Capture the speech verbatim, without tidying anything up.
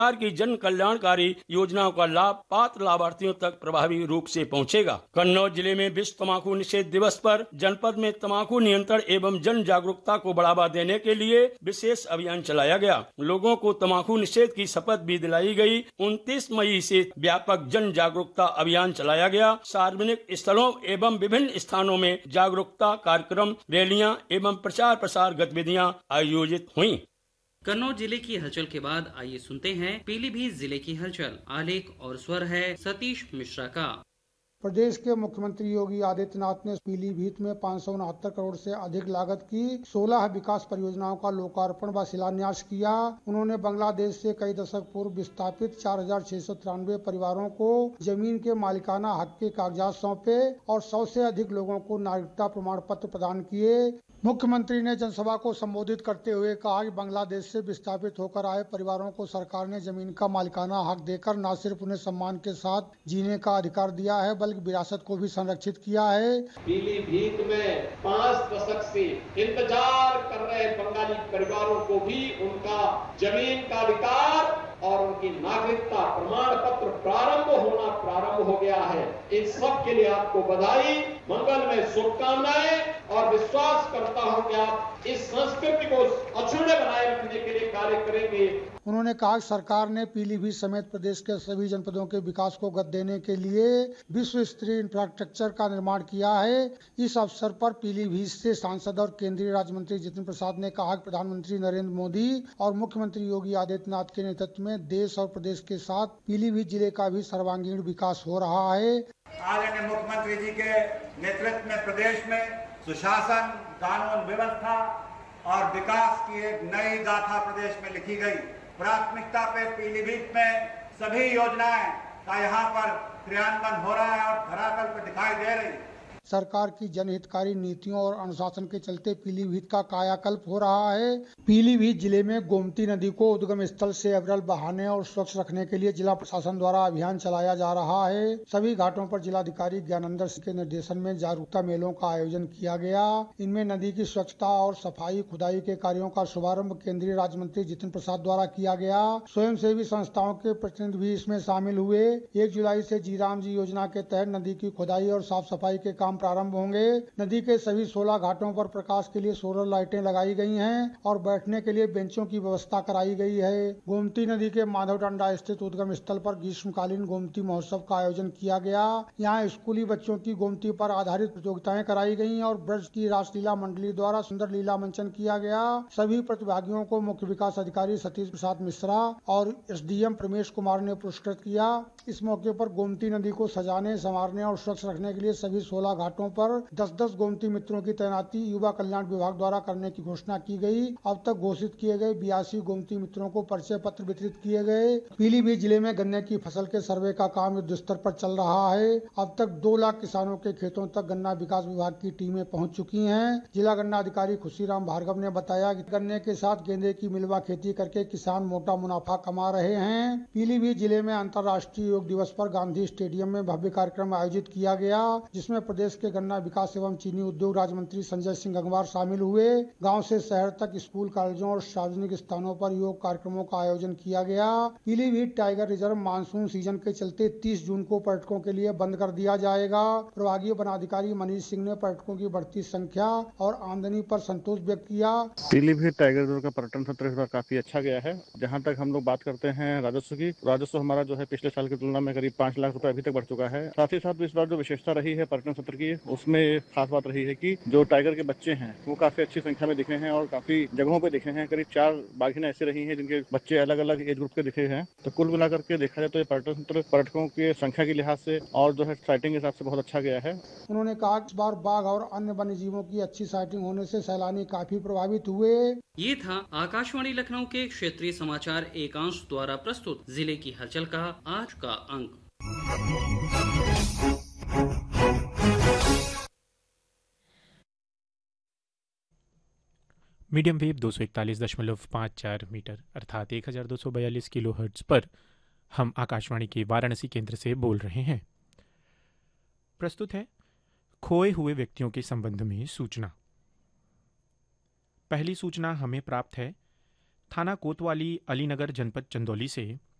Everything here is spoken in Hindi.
सरकार की जन कल्याणकारी योजनाओं का लाभ पात्र लाभार्थियों तक प्रभावी रूप से पहुंचेगा। कन्नौज जिले में विश्व तम्बाकू निषेध दिवस पर जनपद में तम्बाकू नियंत्रण एवं जन जागरूकता को बढ़ावा देने के लिए विशेष अभियान चलाया गया। लोगों को तम्बाकू निषेध की शपथ भी दिलाई गई। उनतीस मई से व्यापक जन जागरूकता अभियान चलाया गया। सार्वजनिक स्थलों एवं विभिन्न स्थानों में जागरूकता कार्यक्रम, रैलियां एवं प्रचार प्रसार गतिविधियां आयोजित हुई। कन्नौज जिले की हलचल के बाद आइए सुनते हैं पीलीभीत जिले की हलचल। आलेख और स्वर है सतीश मिश्रा का। प्रदेश के मुख्यमंत्री योगी आदित्यनाथ ने पीलीभीत में पाँच सौ उनहत्तर करोड़ से अधिक लागत की सोलह विकास परियोजनाओं का लोकार्पण व शिलान्यास किया। उन्होंने बांग्लादेश से कई दशक पूर्व विस्थापित चार हजार छह सौ तिरानवे परिवारों को जमीन के मालिकाना हक के कागजात सौंपे और सौ से अधिक लोगों को नागरिकता प्रमाण पत्र प्रदान किए। मुख्यमंत्री ने जनसभा को संबोधित करते हुए कहा कि बांग्लादेश से विस्थापित होकर आए परिवारों को सरकार ने जमीन का मालिकाना हक देकर न सिर्फ उन्हें सम्मान के साथ जीने का अधिकार दिया है बल्कि विरासत को भी संरक्षित किया है। पीलीभीत में पाँच दशक से इंतजार कर रहे बंगाली परिवारों को भी उनका जमीन का अधिकार और उनकी नागरिकता प्रमाण पत्र प्रारंभ होना प्रारंभ हो गया है। इन सब के लिए आपको बधाई, मंगलमय शुभकामनाएं और विश्वास करता हूं कि आप इस संस्कृति को अक्षुण्ण बनाए रखने के लिए कार्य करेंगे। उन्होंने कहा कि सरकार ने पीलीभीत समेत प्रदेश के सभी जनपदों के विकास को गति देने के लिए विश्व स्तरीय इंफ्रास्ट्रक्चर का निर्माण किया है। इस अवसर पर पीलीभीत से सांसद और केंद्रीय राज्य मंत्री जितिन प्रसाद ने कहा कि प्रधानमंत्री नरेंद्र मोदी और मुख्यमंत्री योगी आदित्यनाथ के नेतृत्व में देश और प्रदेश के साथ पीलीभीत जिले का भी सर्वांगीण विकास हो रहा है। आदरणीय मुख्यमंत्री जी के नेतृत्व में प्रदेश में सुशासन, कानून व्यवस्था और विकास की एक नई गाथा प्रदेश में लिखी गई। प्राथमिकता पे पीलीभीत में सभी योजनाएं का यहाँ पर क्रियान्वयन हो रहा है और धरातल पर दिखाई दे रही। सरकार की जनहितकारी नीतियों और अनुशासन के चलते पीलीभीत का कायाकल्प हो रहा है। पीलीभीत जिले में गोमती नदी को उद्गम स्थल से अविरल बहाने और स्वच्छ रखने के लिए जिला प्रशासन द्वारा अभियान चलाया जा रहा है। सभी घाटों पर जिलाधिकारी ज्ञानंदर सिंह के निर्देशन में जागरूकता मेलों का आयोजन किया गया। इनमें नदी की स्वच्छता और सफाई, खुदाई के कार्यों का शुभारंभ केंद्रीय राज्य मंत्री जितिन प्रसाद द्वारा किया गया। स्वयं सेवी संस्थाओं के प्रतिनिधि भी इसमें शामिल हुए। एक जुलाई से जी राम जी योजना के तहत नदी की खुदाई और साफ सफाई के काम प्रारंभ होंगे। नदी के सभी सोलह घाटों पर प्रकाश के लिए सोलर लाइटें लगाई गई हैं और बैठने के लिए बेंचों की व्यवस्था कराई गई है। गोमती नदी के माधवडंडा स्थित उद्गम स्थल पर ग्रीष्मकालीन गोमती महोत्सव का आयोजन किया गया। यहाँ स्कूली बच्चों की गोमती पर आधारित प्रतियोगिताएं कराई गयी और ब्रज की रासलीला मंडली द्वारा सुंदर लीला मंचन किया गया। सभी प्रतिभागियों को मुख्य विकास अधिकारी सतीश प्रसाद मिश्रा और एसडीएम प्रमेश कुमार ने पुरस्कृत किया। इस मौके पर गोमती नदी को सजाने, संवारने और स्वच्छ रखने के लिए सभी सोलह घाटों पर दस दस गोमती मित्रों की तैनाती युवा कल्याण विभाग द्वारा करने की घोषणा की गई। अब तक घोषित किए गए बयासी गोमती मित्रों को परिचय पत्र वितरित किए गए। पीलीभीत जिले में गन्ने की फसल के सर्वे का काम युद्ध स्तर पर चल रहा है। अब तक दो लाख किसानों के खेतों तक गन्ना विकास विभाग की टीमें पहुंच चुकी हैं। जिला गन्ना अधिकारी खुशीराम भार्गव ने बताया कि गन्ने के साथ गेंदे की मिलवा खेती करके किसान मोटा मुनाफा कमा रहे हैं। पीलीभीत जिले में अंतर्राष्ट्रीय योग दिवस पर गांधी स्टेडियम में भव्य कार्यक्रम आयोजित किया गया, जिसमें प्रदेश के गन्ना विकास एवं चीनी उद्योग राज्य मंत्री संजय सिंह गंगवार शामिल हुए। गांव से शहर तक स्कूल, कॉलेजों और सार्वजनिक स्थानों पर योग कार्यक्रमों का आयोजन किया गया। Pilibhit tiger reserve monsoon season के चलते तीस जून को पर्यटकों के लिए बंद कर दिया जाएगा। प्रभागीय वनाधिकारी मनीष सिंह ने पर्यटकों की बढ़ती संख्या और आमदनी पर संतोष व्यक्त किया। पीलीभीत टाइगर रिजर्व का पर्यटन सत्र इस बार काफी अच्छा गया है। जहाँ तक हम लोग बात करते हैं राजस्व की, राजस्व हमारा जो है पिछले साल की तुलना में करीब पाँच लाख रुपए अभी तक बढ़ चुका है। साथ ही साथ इस बार जो विशेषता रही है पर्यटन सत्र की, उसमें खास बात रही है कि जो टाइगर के बच्चे हैं वो काफी अच्छी संख्या में दिखे हैं और काफी जगहों पे दिखे हैं। करीब चार बाघिनें ऐसी रही हैं जिनके बच्चे अलग अलग एज ग्रुप के दिखे हैं। तो कुल मिलाकर के देखा जाए तो ये पर्यटन सत्र पर्यटकों की संख्या के लिहाज से और जो है साइटिंग के हिसाब से बहुत अच्छा गया है। उन्होंने कहा कि इस बार बाघ और अन्य वन्य जीवों की अच्छी साइटिंग होने से सैलानी काफी प्रभावित हुए। ये था आकाशवाणी लखनऊ के क्षेत्रीय समाचार एकांश द्वारा प्रस्तुत जिले की हलचल का आज का अंक। मीडियम वेव दो सौ इकतालीस दशमलव पाँच चार मीटर अर्थात एक हज़ार दो सौ बयालीस किलो हर्ट्ज पर हम आकाशवाणी के वाराणसी केंद्र से बोल रहे हैं। प्रस्तुत है खोए हुए व्यक्तियों के संबंध में सूचना। पहली सूचना हमें प्राप्त है थाना कोतवाली अलीनगर जनपद चंदौली से